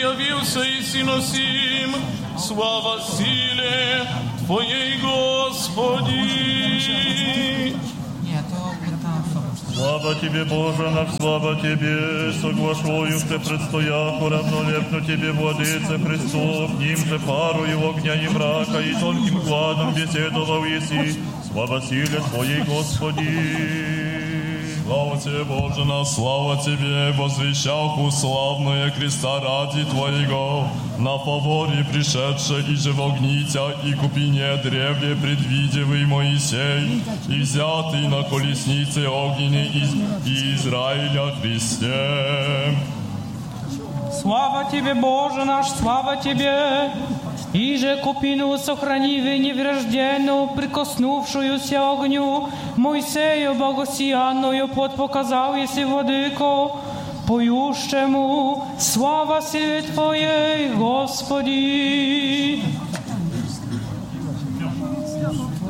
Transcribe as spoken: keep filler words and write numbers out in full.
явился и синосим, слава силе Твоей, Господи. Слава Тебе, Боже наш, слава Тебе, соглашою Ты предстояху, равнолепно Тебе, Владыце Христов, ним же парою огня и мрака, и тонким гладом беседовал еси, слава силе Твоей, Господи. Слава Тебе, Боже наш, слава Тебе, возвещаху славное креста ради Твоего, на фаворе пришедшее и же в огнитя, и купине древле предвидевый Моисей, и взятый на колеснице огненной из Израиля Христе. Слава Тебе, Боже наш, слава Тебе, и же купину сохранивый неврожденную, прикоснувшуюся огню, Моисею богосиянную подпоказал, если владыко, поющему, слава силе Твоей, Господи.